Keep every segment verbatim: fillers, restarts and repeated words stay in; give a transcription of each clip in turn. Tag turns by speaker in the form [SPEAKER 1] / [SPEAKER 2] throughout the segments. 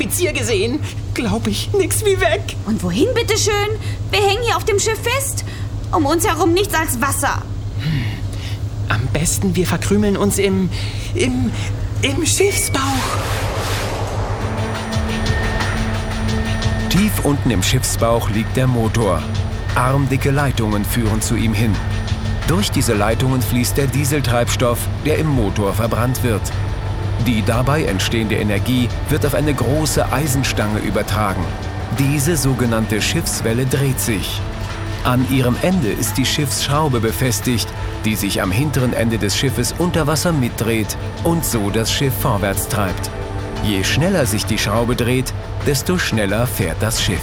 [SPEAKER 1] Offizier gesehen. Glaub ich, nix wie weg.
[SPEAKER 2] Und wohin, bitteschön? Wir hängen hier auf dem Schiff fest. Um uns herum nichts als Wasser.
[SPEAKER 1] Hm. Am besten, wir verkrümeln uns im... im... im Schiffsbauch.
[SPEAKER 3] Tief unten im Schiffsbauch liegt der Motor. Armdicke Leitungen führen zu ihm hin. Durch diese Leitungen fließt der Dieseltreibstoff, der im Motor verbrannt wird. Die dabei entstehende Energie wird auf eine große Eisenstange übertragen. Diese sogenannte Schiffswelle dreht sich. An ihrem Ende ist die Schiffsschraube befestigt, die sich am hinteren Ende des Schiffes unter Wasser mitdreht und so das Schiff vorwärts treibt. Je schneller sich die Schraube dreht, desto schneller fährt das Schiff.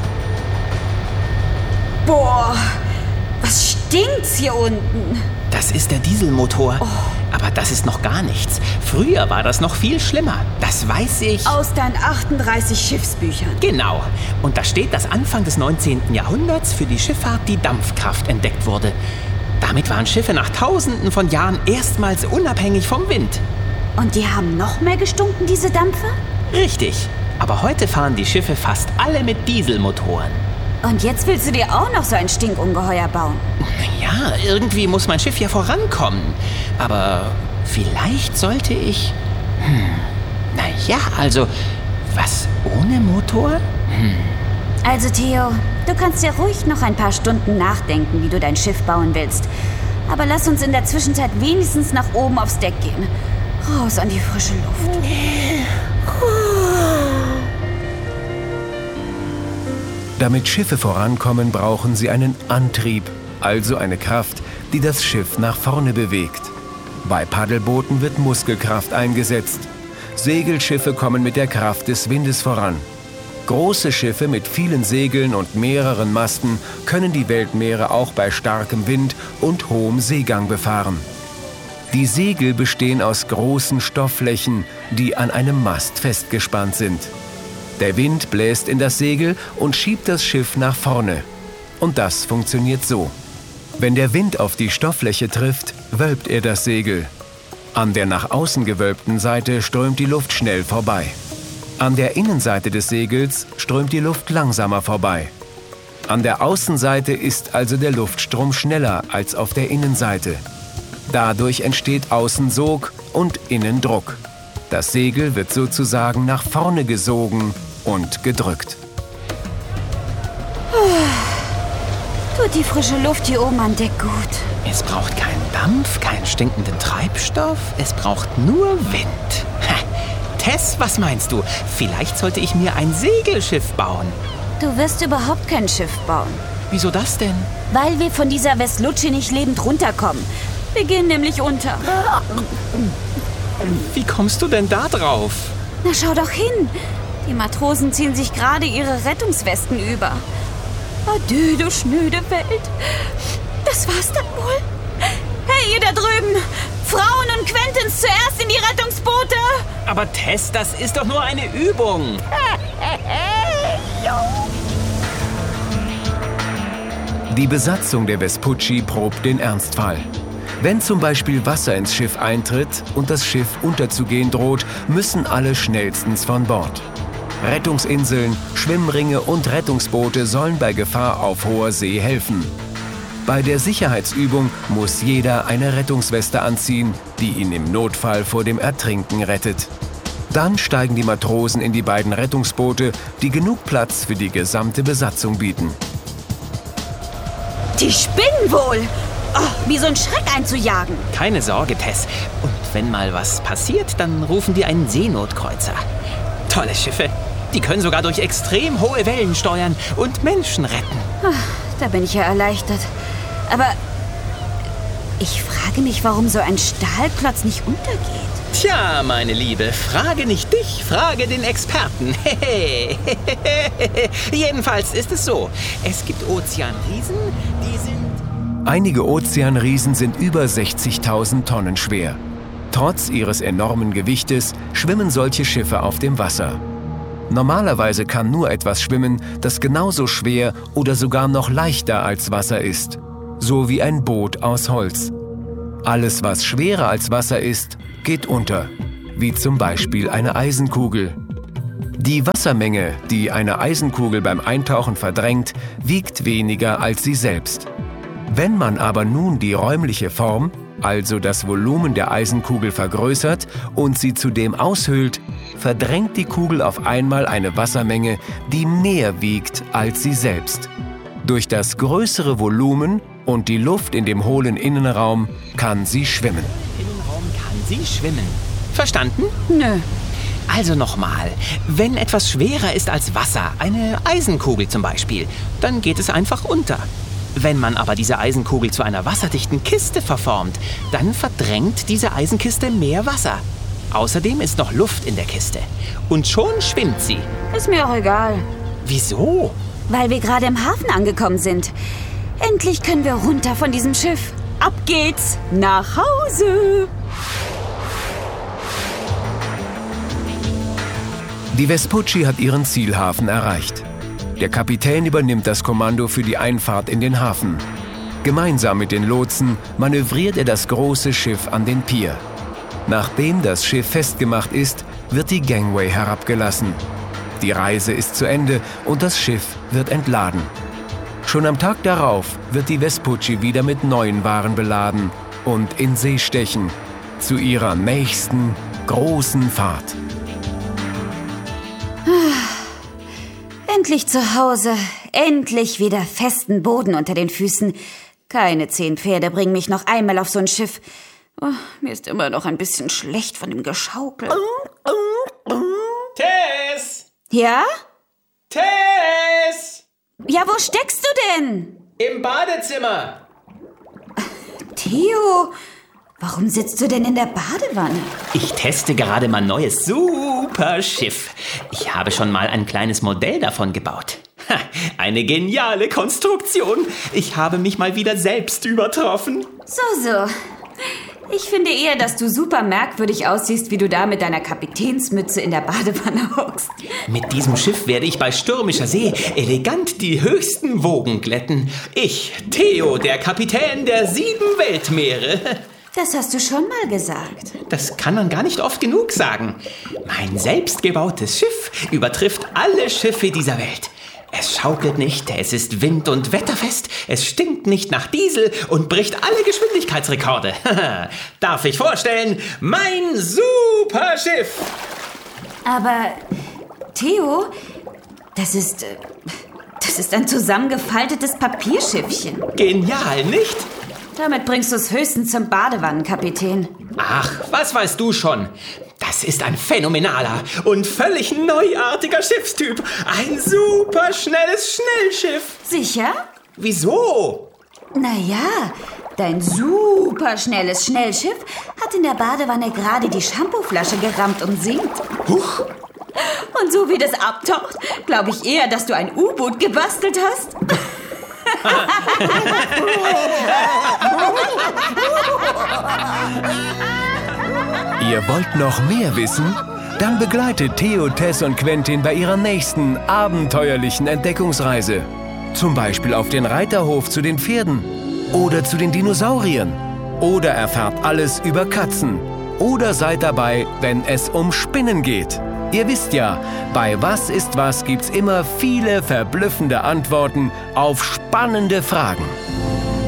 [SPEAKER 2] Boah, was stinkt's hier unten?
[SPEAKER 1] Das ist der Dieselmotor. Oh. Aber das ist noch gar nichts. Früher war das noch viel schlimmer. Das weiß ich.
[SPEAKER 2] Aus deinen achtunddreißig Schiffsbüchern.
[SPEAKER 1] Genau. Und da steht, dass Anfang des neunzehnten Jahrhunderts für die Schifffahrt die Dampfkraft entdeckt wurde. Damit waren Schiffe nach Tausenden von Jahren erstmals unabhängig vom Wind.
[SPEAKER 2] Und die haben noch mehr gestunken, diese Dampfer?
[SPEAKER 1] Richtig. Aber heute fahren die Schiffe fast alle mit Dieselmotoren.
[SPEAKER 2] Und jetzt willst du dir auch noch so ein Stinkungeheuer bauen?
[SPEAKER 1] Ja, irgendwie muss mein Schiff ja vorankommen. Aber vielleicht sollte ich... Hm, naja, also, was ohne Motor? Hm.
[SPEAKER 2] Also Theo, du kannst ja ruhig noch ein paar Stunden nachdenken, wie du dein Schiff bauen willst. Aber lass uns in der Zwischenzeit wenigstens nach oben aufs Deck gehen. Raus an die frische Luft.
[SPEAKER 3] Damit Schiffe vorankommen, brauchen sie einen Antrieb, also eine Kraft, die das Schiff nach vorne bewegt. Bei Paddelbooten wird Muskelkraft eingesetzt. Segelschiffe kommen mit der Kraft des Windes voran. Große Schiffe mit vielen Segeln und mehreren Masten können die Weltmeere auch bei starkem Wind und hohem Seegang befahren. Die Segel bestehen aus großen Stoffflächen, die an einem Mast festgespannt sind. Der Wind bläst in das Segel und schiebt das Schiff nach vorne. Und das funktioniert so. Wenn der Wind auf die Stofffläche trifft, wölbt er das Segel. An der nach außen gewölbten Seite strömt die Luft schnell vorbei. An der Innenseite des Segels strömt die Luft langsamer vorbei. An der Außenseite ist also der Luftstrom schneller als auf der Innenseite. Dadurch entsteht Außensog und Innendruck. Das Segel wird sozusagen nach vorne gesogen und gedrückt.
[SPEAKER 2] Tut die frische Luft hier oben an Deck gut.
[SPEAKER 1] Es braucht keinen Dampf, keinen stinkenden Treibstoff. Es braucht nur Wind. Ha. Tess, was meinst du? Vielleicht sollte ich mir ein Segelschiff bauen.
[SPEAKER 2] Du wirst überhaupt kein Schiff bauen.
[SPEAKER 1] Wieso das denn?
[SPEAKER 2] Weil wir von dieser Veslucci nicht lebend runterkommen. Wir gehen nämlich unter.
[SPEAKER 1] Wie kommst du denn da drauf?
[SPEAKER 2] Na, schau doch hin. Die Matrosen ziehen sich gerade ihre Rettungswesten über. Adieu, du schnöde Welt. Das war's dann wohl. Hey, ihr da drüben! Frauen und Quentins zuerst in die Rettungsboote!
[SPEAKER 1] Aber Tess, das ist doch nur eine Übung.
[SPEAKER 3] Die Besatzung der Vespucci probt den Ernstfall. Wenn zum Beispiel Wasser ins Schiff eintritt und das Schiff unterzugehen droht, müssen alle schnellstens von Bord. Rettungsinseln, Schwimmringe und Rettungsboote sollen bei Gefahr auf hoher See helfen. Bei der Sicherheitsübung muss jeder eine Rettungsweste anziehen, die ihn im Notfall vor dem Ertrinken rettet. Dann steigen die Matrosen in die beiden Rettungsboote, die genug Platz für die gesamte Besatzung bieten.
[SPEAKER 2] Die spinnen wohl! Oh, wie so ein Schreck einzujagen.
[SPEAKER 1] Keine Sorge, Tess. Und wenn mal was passiert, dann rufen die einen Seenotkreuzer. Tolle Schiffe. Die können sogar durch extrem hohe Wellen steuern und Menschen retten.
[SPEAKER 2] Ach, da bin ich ja erleichtert. Aber ich frage mich, warum so ein Stahlklotz nicht untergeht.
[SPEAKER 1] Tja, meine Liebe, frage nicht dich, frage den Experten. Jedenfalls ist es so, es gibt Ozeanriesen, die sind...
[SPEAKER 3] Einige Ozeanriesen sind über sechzigtausend Tonnen schwer. Trotz ihres enormen Gewichtes schwimmen solche Schiffe auf dem Wasser. Normalerweise kann nur etwas schwimmen, das genauso schwer oder sogar noch leichter als Wasser ist. So wie ein Boot aus Holz. Alles, was schwerer als Wasser ist, geht unter. Wie zum Beispiel eine Eisenkugel. Die Wassermenge, die eine Eisenkugel beim Eintauchen verdrängt, wiegt weniger als sie selbst. Wenn man aber nun die räumliche Form, also das Volumen der Eisenkugel vergrößert und sie zudem aushöhlt, verdrängt die Kugel auf einmal eine Wassermenge, die mehr wiegt als sie selbst. Durch das größere Volumen und die Luft in dem hohlen Innenraum kann sie schwimmen.
[SPEAKER 1] Im Innenraum kann sie schwimmen. Verstanden?
[SPEAKER 2] Nö.
[SPEAKER 1] Also nochmal, wenn etwas schwerer ist als Wasser, eine Eisenkugel zum Beispiel, dann geht es einfach unter. Wenn man aber diese Eisenkugel zu einer wasserdichten Kiste verformt, dann verdrängt diese Eisenkiste mehr Wasser. Außerdem ist noch Luft in der Kiste. Und schon schwimmt sie.
[SPEAKER 2] Ist mir auch egal.
[SPEAKER 1] Wieso?
[SPEAKER 2] Weil wir gerade im Hafen angekommen sind. Endlich können wir runter von diesem Schiff. Ab geht's nach Hause.
[SPEAKER 3] Die Vespucci hat ihren Zielhafen erreicht. Der Kapitän übernimmt das Kommando für die Einfahrt in den Hafen. Gemeinsam mit den Lotsen manövriert er das große Schiff an den Pier. Nachdem das Schiff festgemacht ist, wird die Gangway herabgelassen. Die Reise ist zu Ende und das Schiff wird entladen. Schon am Tag darauf wird die Vespucci wieder mit neuen Waren beladen und in See stechen, zu ihrer nächsten großen Fahrt.
[SPEAKER 2] Endlich zu Hause. Endlich wieder festen Boden unter den Füßen. Keine zehn Pferde bringen mich noch einmal auf so ein Schiff. Oh, mir ist immer noch ein bisschen schlecht von dem Geschaukel.
[SPEAKER 1] Tess!
[SPEAKER 2] Ja?
[SPEAKER 1] Tess!
[SPEAKER 2] Ja, wo steckst du denn?
[SPEAKER 1] Im Badezimmer.
[SPEAKER 2] Theo, warum sitzt du denn in der Badewanne?
[SPEAKER 1] Ich teste gerade mein neues super Schiff. Ich habe schon mal ein kleines Modell davon gebaut. Ha, eine geniale Konstruktion. Ich habe mich mal wieder selbst übertroffen.
[SPEAKER 2] So, so. Ich finde eher, dass du super merkwürdig aussiehst, wie du da mit deiner Kapitänsmütze in der Badewanne hockst.
[SPEAKER 1] Mit diesem Schiff werde ich bei stürmischer See elegant die höchsten Wogen glätten. Ich, Theo, der Kapitän der sieben Weltmeere.
[SPEAKER 2] Das hast du schon mal gesagt.
[SPEAKER 1] Das kann man gar nicht oft genug sagen. Mein selbstgebautes Schiff übertrifft alle Schiffe dieser Welt. Es schaukelt nicht, es ist wind- und wetterfest, es stinkt nicht nach Diesel und bricht alle Geschwindigkeitsrekorde. Darf ich vorstellen, mein Superschiff.
[SPEAKER 2] Aber, Theo, das ist, äh, das ist ein zusammengefaltetes Papierschiffchen.
[SPEAKER 1] Genial, nicht?
[SPEAKER 2] Damit bringst du es höchstens zum Badewannenkapitän.
[SPEAKER 1] Ach, was weißt du schon? Das ist ein phänomenaler und völlig neuartiger Schiffstyp. Ein superschnelles Schnellschiff.
[SPEAKER 2] Sicher?
[SPEAKER 1] Wieso?
[SPEAKER 2] Naja, dein superschnelles Schnellschiff hat in der Badewanne gerade die Shampooflasche gerammt und sinkt.
[SPEAKER 1] Huch.
[SPEAKER 2] Und so wie das abtaucht, glaube ich eher, dass du ein U-Boot gebastelt hast.
[SPEAKER 3] Ihr wollt noch mehr wissen? Dann begleitet Theo, Tess und Quentin bei ihrer nächsten abenteuerlichen Entdeckungsreise. Zum Beispiel auf den Reiterhof zu den Pferden oder zu den Dinosauriern. Oder erfahrt alles über Katzen. Oder seid dabei, wenn es um Spinnen geht. Ihr wisst ja, bei Was ist was gibt's immer viele verblüffende Antworten auf spannende Fragen.